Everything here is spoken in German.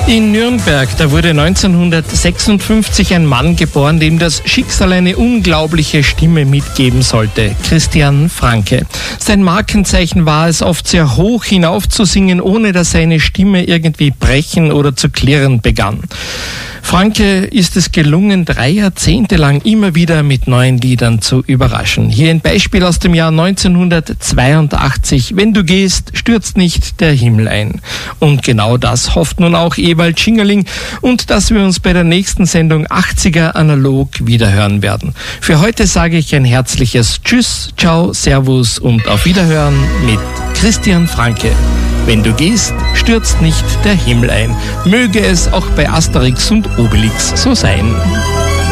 In Nürnberg, da wurde 1956 ein Mann geboren, dem das Schicksal eine unglaubliche Stimme mitgeben sollte. Christian Franke. Sein Markenzeichen war es, oft sehr hoch hinauf zu singen, ohne dass seine Stimme irgendwie brechen oder zu klirren begann. Franke ist es gelungen, 3 Jahrzehnte lang immer wieder mit neuen Liedern zu überraschen. Hier ein Beispiel aus dem Jahr 1982. Wenn du gehst, stürzt nicht der Himmel ein. Und genau das hofft nun auch Ewald Schingerling und dass wir uns bei der nächsten Sendung 80er analog wiederhören werden. Für heute sage ich ein herzliches Tschüss, Ciao, Servus und auf Wiederhören mit Christian Franke. Wenn du gehst, stürzt nicht der Himmel ein. Möge es auch bei Asterix und Obelix so sein.